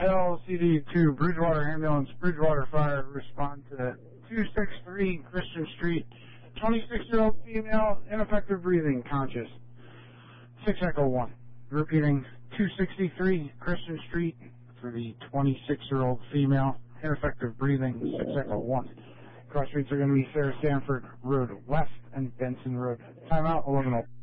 LCD to Bridgewater Ambulance, Bridgewater Fire, respond to 263 Christian Street, 26-year-old female, ineffective breathing, conscious. 6 Echo 1. Repeating, 263 Christian Street for the 26-year-old female, ineffective breathing, 6 Echo 1. Cross streets are going to be Sarah Stanford Road West and Benson Road. Timeout, 11:00.